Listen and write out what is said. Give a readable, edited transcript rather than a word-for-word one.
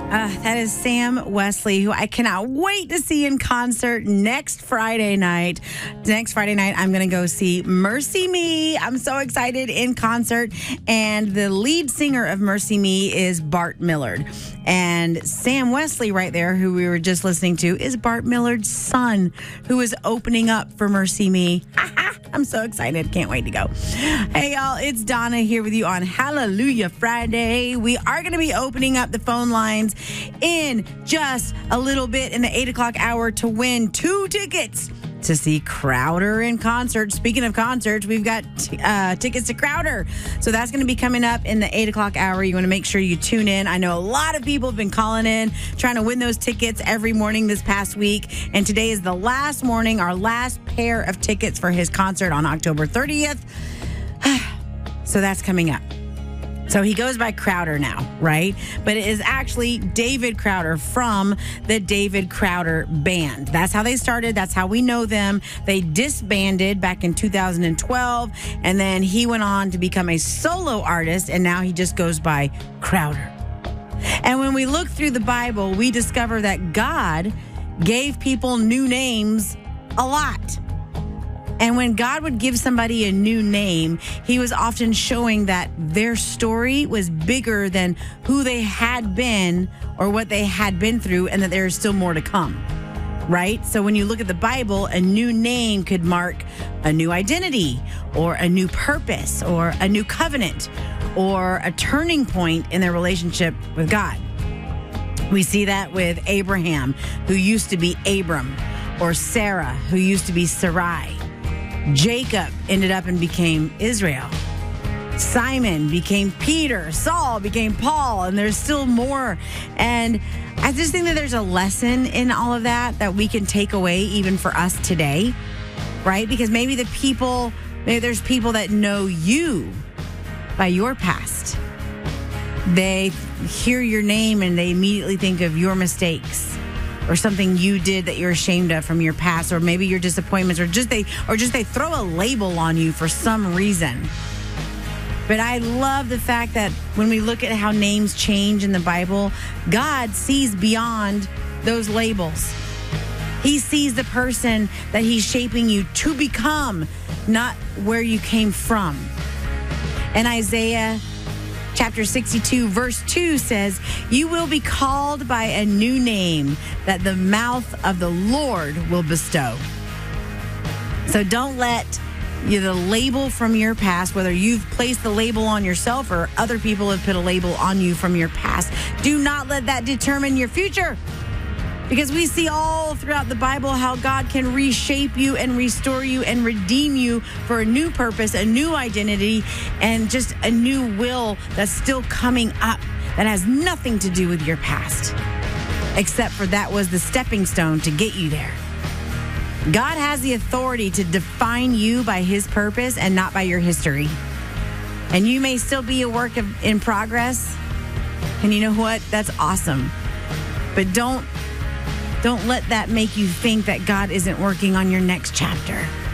That is Sam Wesley, who I cannot wait to see in concert next Friday night. Next Friday night, I'm going to go see Mercy Me. I'm so excited, in concert. And the lead singer of Mercy Me is Bart Millard. And Sam Wesley right there, who we were just listening to, is Bart Millard's son, who is opening up for Mercy Me. I'm so excited. Can't wait to go. Hey, y'all, it's Donna here with you on Hallelujah Friday. We are going to be opening up the phone lines in just a little bit in the 8 o'clock hour to win 2 tickets to see Crowder in concert. Speaking of concerts, we've got tickets to Crowder. So that's going to be coming up in the 8 o'clock hour. You want to make sure you tune in. I know a lot of people have been calling in, trying to win those tickets every morning this past week. And today is the last morning, our last pair of tickets for his concert on October 30th. So that's coming up. So he goes by Crowder now, right? But it is actually David Crowder from the David Crowder Band. That's how they started. That's how we know them. They disbanded back in 2012, and then he went on to become a solo artist, and now he just goes by Crowder. And when we look through the Bible, we discover that God gave people new names a lot. And when God would give somebody a new name, he was often showing that their story was bigger than who they had been or what they had been through, and that there is still more to come, right? So when you look at the Bible, a new name could mark a new identity or a new purpose or a new covenant or a turning point in their relationship with God. We see that with Abraham, who used to be Abram, or Sarah, who used to be Sarai. Jacob ended up and became Israel. Simon became Peter. Saul became Paul. And there's still more. And I just think that there's a lesson in all of that we can take away even for us today, right? Because maybe there's people that know you by your past. They hear your name and they immediately think of your mistakes, or something you did that you're ashamed of from your past, or maybe your disappointments, or just they throw a label on you for some reason. But I love the fact that when we look at how names change in the Bible, God sees beyond those labels. He sees the person that he's shaping you to become, not where you came from. And Isaiah Chapter 62, verse 2 says, "You will be called by a new name that the mouth of the Lord will bestow." So don't let the label from your past, whether you've placed the label on yourself or other people have put a label on you from your past, do not let that determine your future. Because we see all throughout the Bible how God can reshape you and restore you and redeem you for a new purpose, a new identity, and just a new will that's still coming up that has nothing to do with your past, except for that was the stepping stone to get you there. God has the authority to define you by his purpose and not by your history. And you may still be a work in progress. And you know what? That's awesome. But don't let that make you think that God isn't working on your next chapter.